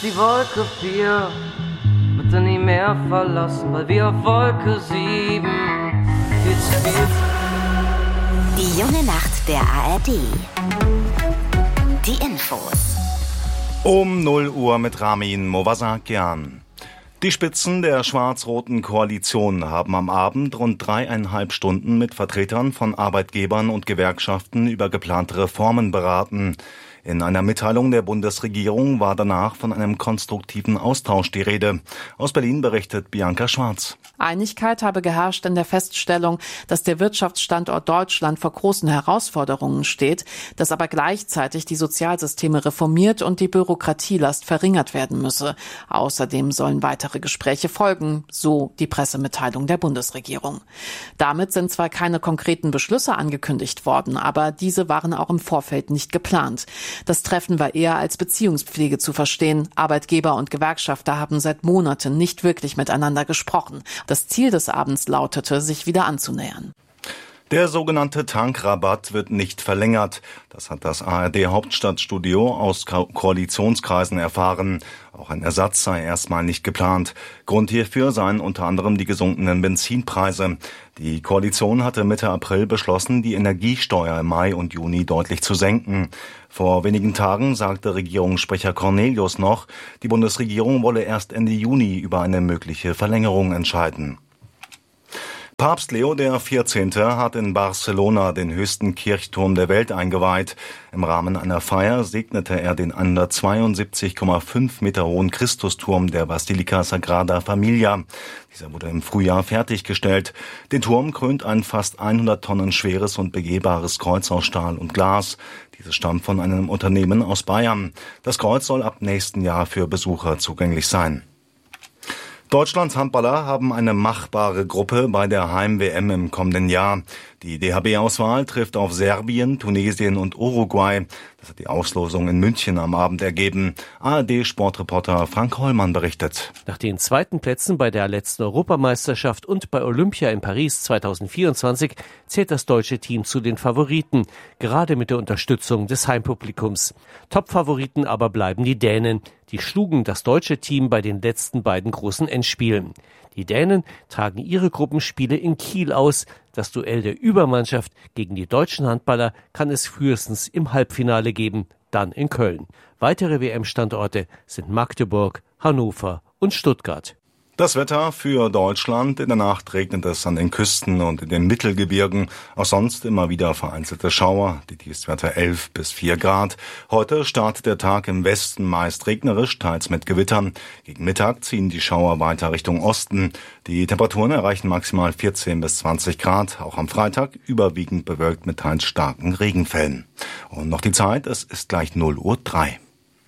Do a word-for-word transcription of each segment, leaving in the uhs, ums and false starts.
die Wolke vier wird dann nie mehr verlassen, weil wir auf Wolke sieben viel zu viel. Die junge Nacht der A R D. Die Infos. Um null Uhr mit Ramin Movasakian. Die Spitzen der schwarz-roten Koalition haben am Abend rund dreieinhalb Stunden mit Vertretern von Arbeitgebern und Gewerkschaften über geplante Reformen beraten. In einer Mitteilung der Bundesregierung war danach von einem konstruktiven Austausch die Rede. Aus Berlin berichtet Bianca Schwarz. Einigkeit habe geherrscht in der Feststellung, dass der Wirtschaftsstandort Deutschland vor großen Herausforderungen steht, dass aber gleichzeitig die Sozialsysteme reformiert und die Bürokratielast verringert werden müsse. Außerdem sollen weitere Gespräche folgen, so die Pressemitteilung der Bundesregierung. Damit sind zwar keine konkreten Beschlüsse angekündigt worden, aber diese waren auch im Vorfeld nicht geplant. Das Treffen war eher als Beziehungspflege zu verstehen. Arbeitgeber und Gewerkschafter haben seit Monaten nicht wirklich miteinander gesprochen. Das Ziel des Abends lautete, sich wieder anzunähern. Der sogenannte Tankrabatt wird nicht verlängert. Das hat das A R D-Hauptstadtstudio aus Ko- Koalitionskreisen erfahren. Auch ein Ersatz sei erstmal nicht geplant. Grund hierfür seien unter anderem die gesunkenen Benzinpreise. Die Koalition hatte Mitte April beschlossen, die Energiesteuer im Mai und Juni deutlich zu senken. Vor wenigen Tagen sagte Regierungssprecher Cornelius noch, die Bundesregierung wolle erst Ende Juni über eine mögliche Verlängerung entscheiden. Papst Leo der vierzehnte hat in Barcelona den höchsten Kirchturm der Welt eingeweiht. Im Rahmen einer Feier segnete er den hundertzweiundsiebzig Komma fünf Meter hohen Christusturm der Basilica Sagrada Familia. Dieser wurde im Frühjahr fertiggestellt. Den Turm krönt ein fast hundert Tonnen schweres und begehbares Kreuz aus Stahl und Glas. Dieses stammt von einem Unternehmen aus Bayern. Das Kreuz soll ab nächsten Jahr für Besucher zugänglich sein. Deutschlands Handballer haben eine machbare Gruppe bei der Heim-W M im kommenden Jahr. Die D H B-Auswahl trifft auf Serbien, Tunesien und Uruguay. Das hat die Auslosung in München am Abend ergeben. A R D-Sportreporter Frank Hollmann berichtet. Nach den zweiten Plätzen bei der letzten Europameisterschaft und bei Olympia in Paris zweitausendvierundzwanzig zählt das deutsche Team zu den Favoriten, gerade mit der Unterstützung des Heimpublikums. Top-Favoriten aber bleiben die Dänen. Die schlugen das deutsche Team bei den letzten beiden großen Endspielen. Die Dänen tragen ihre Gruppenspiele in Kiel aus. Das Duell der Übermannschaft gegen die deutschen Handballer kann es frühestens im Halbfinale geben, dann in Köln. Weitere W M-Standorte sind Magdeburg, Hannover und Stuttgart. Das Wetter für Deutschland. In der Nacht regnet es an den Küsten und in den Mittelgebirgen. Auch sonst immer wieder vereinzelte Schauer. Die Tiefstwerte elf bis vier Grad. Heute startet der Tag im Westen meist regnerisch, teils mit Gewittern. Gegen Mittag ziehen die Schauer weiter Richtung Osten. Die Temperaturen erreichen maximal vierzehn bis zwanzig Grad. Auch am Freitag überwiegend bewölkt mit teils starken Regenfällen. Und noch die Zeit, es ist gleich null Uhr drei.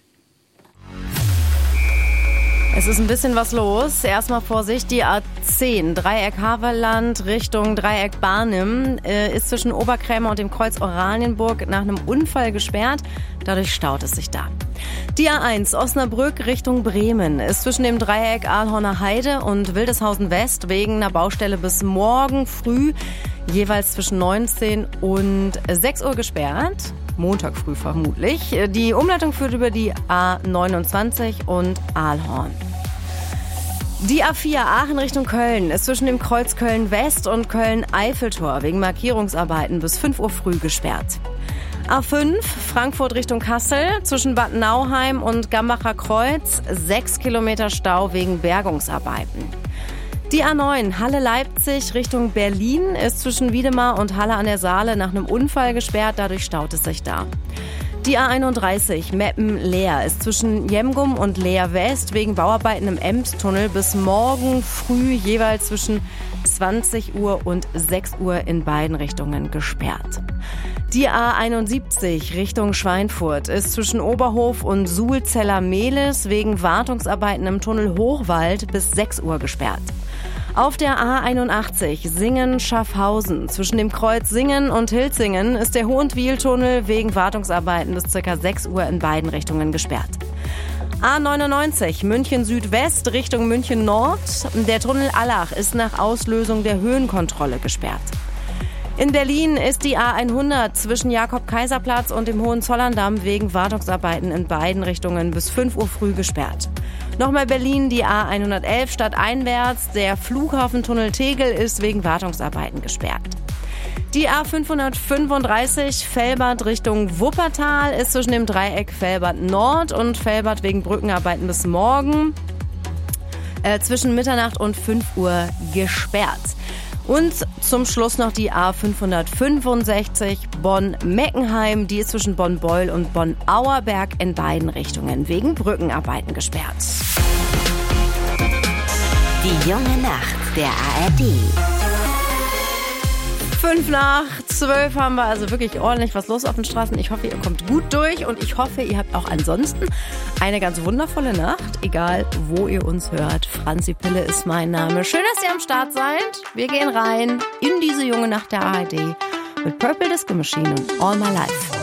Es ist ein bisschen was los. Erstmal Vorsicht, die A zehn, Dreieck Havelland Richtung Dreieck Barnim, äh, ist zwischen Oberkrämer und dem Kreuz Oranienburg nach einem Unfall gesperrt. Dadurch staut es sich da. Die A eins, Osnabrück Richtung Bremen, ist zwischen dem Dreieck Aalhorner Heide und Wildeshausen West wegen einer Baustelle bis morgen früh jeweils zwischen neunzehn und sechs Uhr gesperrt. Montag früh vermutlich. Die Umleitung führt über die A neunundzwanzig und Aalhorn. Die A vier Aachen Richtung Köln ist zwischen dem Kreuz Köln West und Köln Eiffeltor wegen Markierungsarbeiten bis fünf Uhr früh gesperrt. A fünf Frankfurt Richtung Kassel zwischen Bad Nauheim und Gambacher Kreuz sechs Kilometer Stau wegen Bergungsarbeiten. Die A neun Halle-Leipzig Richtung Berlin ist zwischen Wiedemar und Halle an der Saale nach einem Unfall gesperrt, dadurch staut es sich da. Die A einunddreißig Meppen-Leer ist zwischen Jemgum und Leer West wegen Bauarbeiten im Emstunnel bis morgen früh jeweils zwischen zwanzig Uhr und sechs Uhr in beiden Richtungen gesperrt. Die A einundsiebzig Richtung Schweinfurt ist zwischen Oberhof und Suhlzeller-Mehlis wegen Wartungsarbeiten im Tunnel Hochwald bis sechs Uhr gesperrt. Auf der A einundachtzig Singen-Schaffhausen zwischen dem Kreuz Singen und Hilzingen ist der Hohentwiel-Tunnel wegen Wartungsarbeiten bis ca. sechs Uhr in beiden Richtungen gesperrt. A neunundneunzig München Südwest Richtung München Nord. Der Tunnel Allach ist nach Auslösung der Höhenkontrolle gesperrt. In Berlin ist die A hundert zwischen Jakob-Kaiser-Platz und dem Hohenzollern-Damm wegen Wartungsarbeiten in beiden Richtungen bis fünf Uhr früh gesperrt. Nochmal Berlin, die A hundertelf stadteinwärts. Der Flughafentunnel Tegel ist wegen Wartungsarbeiten gesperrt. Die A fünfhundertfünfunddreißig Velbert Richtung Wuppertal ist zwischen dem Dreieck Velbert Nord und Velbert wegen Brückenarbeiten bis morgen äh, zwischen Mitternacht und fünf Uhr gesperrt. Und zum Schluss noch die A fünfhundertfünfundsechzig Bonn-Meckenheim. Die ist zwischen Bonn-Beul und Bonn-Auerberg in beiden Richtungen wegen Brückenarbeiten gesperrt. Die junge Nacht der A R D. Fünf nach zwölf haben wir also wirklich ordentlich was los auf den Straßen. Ich hoffe, ihr kommt gut durch und ich hoffe, ihr habt auch ansonsten eine ganz wundervolle Nacht, egal wo ihr uns hört. Franzi Pille ist mein Name. Schön, dass ihr am Start seid. Wir gehen rein in diese junge Nacht der A R D mit Purple Disco Machine und All My Life.